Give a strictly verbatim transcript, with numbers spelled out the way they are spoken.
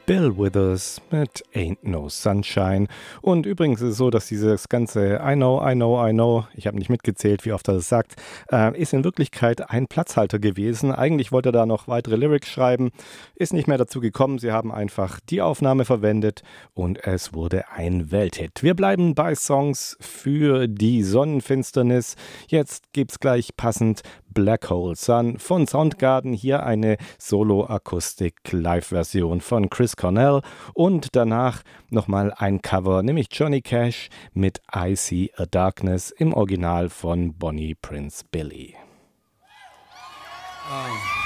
Bill Withers mit Ain't No Sunshine. Und übrigens ist es so, dass dieses ganze I know, I know, I know, ich habe nicht mitgezählt, wie oft er das sagt, äh, ist in Wirklichkeit ein Platzhalter gewesen. Eigentlich wollte er da noch weitere Lyrics schreiben, ist nicht mehr dazu gekommen. Sie haben einfach die Aufnahme verwendet und es wurde ein Welthit. Wir bleiben bei Songs für die Sonnenfinsternis. Jetzt gibt's gleich passend Black Hole Sun von Soundgarden, hier eine Solo-Akustik-Live-Version von Chris Cornell und danach nochmal ein Cover, nämlich Johnny Cash mit I See a Darkness im Original von Bonnie Prince Billy. Oh.